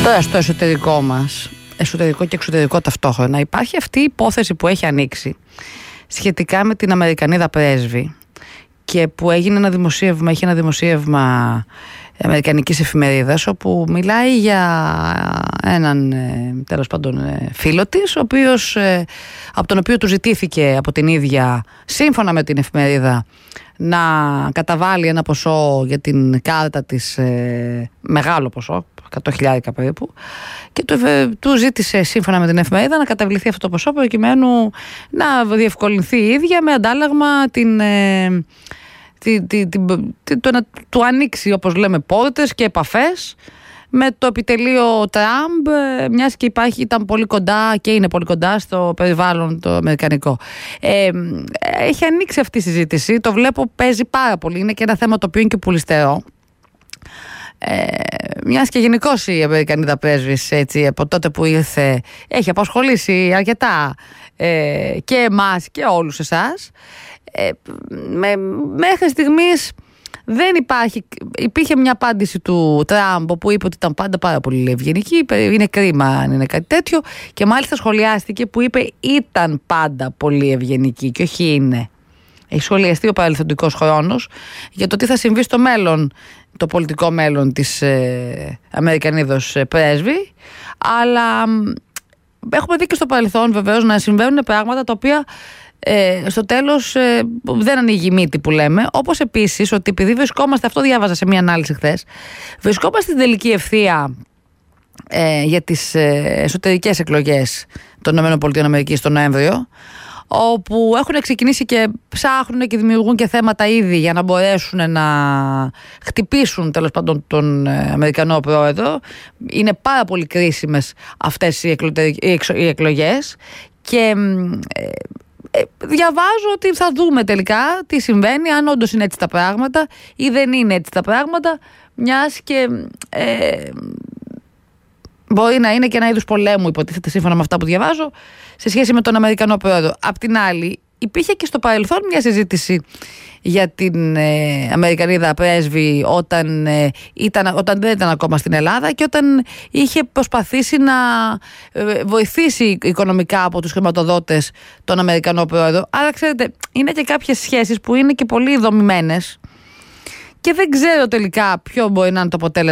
Τώρα στο εσωτερικό μας, εσωτερικό και εξωτερικό ταυτόχρονα, υπάρχει αυτή η υπόθεση που έχει ανοίξει σχετικά με την Αμερικανίδα πρέσβη και που έγινε ένα δημοσίευμα, είχε ένα δημοσίευμα αμερικανικής εφημερίδας όπου μιλάει για έναν τέλος πάντων φίλο της, από τον οποίο του ζητήθηκε από την ίδια, σύμφωνα με την εφημερίδα, να καταβάλει ένα ποσό για την κάρτα της, μεγάλο ποσό, 100.000 περίπου, και του ζήτησε σύμφωνα με την εφημερίδα να καταβληθεί αυτό το ποσό προκειμένου να διευκολυνθεί η ίδια με αντάλλαγμα το να του ανοίξει, όπως λέμε, πόρτες και επαφές με το επιτελείο Τραμπ, μιας και ήταν πολύ κοντά και είναι πολύ κοντά στο περιβάλλον το αμερικανικό. Έχει ανοίξει αυτή η συζήτηση, το βλέπω παίζει πάρα πολύ, είναι και ένα θέμα το οποίο είναι και πουλιστερό. Μιας και γενικώς η Αμερικανίδα πρέσβης, έτσι, από τότε που ήρθε έχει απασχολήσει αρκετά και εμάς και όλους εσάς. Μέχρι στιγμής δεν υπήρχε μια απάντηση του Τραμπ που είπε ότι ήταν πάντα πάρα πολύ ευγενική, είναι κρίμα αν είναι κάτι τέτοιο, και μάλιστα σχολιάστηκε που είπε ήταν πάντα πολύ ευγενική και όχι είναι. Έχει σχολιαστεί ο παρελθοντικός χρόνος για το τι θα συμβεί στο μέλλον, το πολιτικό μέλλον της Αμερικανίδος πρέσβη, αλλά έχουμε δει και στο παρελθόν βεβαίως να συμβαίνουν πράγματα τα οποία στο τέλος δεν ανοίγει η μύτη που λέμε, όπως επίσης ότι επειδή βρισκόμαστε, αυτό διάβαζα σε μια ανάλυση χθες, βρισκόμαστε στην τελική ευθεία για τις εσωτερικές εκλογές των ΗΠΑ τον Νοέμβριο, όπου έχουν ξεκινήσει και ψάχνουν και δημιουργούν και θέματα ήδη για να μπορέσουν να χτυπήσουν τέλος πάντων τον Αμερικανό πρόεδρο. Είναι πάρα πολύ κρίσιμες αυτές οι εκλογές και διαβάζω ότι θα δούμε τελικά τι συμβαίνει, αν όντως είναι έτσι τα πράγματα ή δεν είναι έτσι τα πράγματα, μιας και μπορεί να είναι και ένα είδους πολέμου, υποτίθεται, σύμφωνα με αυτά που διαβάζω, σε σχέση με τον Αμερικανό πρόεδρο. Απ' την άλλη, υπήρχε και στο παρελθόν μια συζήτηση για την Αμερικανίδα πρέσβη όταν δεν ήταν ακόμα στην Ελλάδα και όταν είχε προσπαθήσει να βοηθήσει οικονομικά από τους χρηματοδότες τον Αμερικανό πρόεδρο. Άρα, ξέρετε, είναι και κάποιες σχέσεις που είναι και πολύ δομημένες και δεν ξέρω τελικά ποιο μπορεί να είναι το αποτέλεσμα